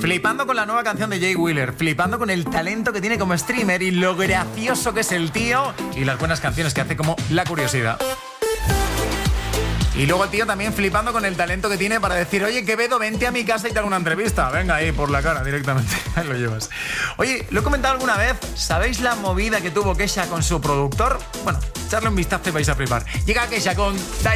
Flipando con la nueva canción de Jay Wheeler, flipando con el talento que tiene como streamer y lo gracioso que es el tío y las buenas canciones que hace como La Curiosidad. Y luego el tío también flipando con el talento que tiene para decir, oye, Quevedo, vente a mi casa y te hago una entrevista. Venga ahí, por la cara, directamente. Ahí lo llevas. Oye, lo he comentado alguna vez. ¿Sabéis la movida que tuvo Kesha con su productor? Bueno, echarle un vistazo y vais a flipar. Llega Kesha con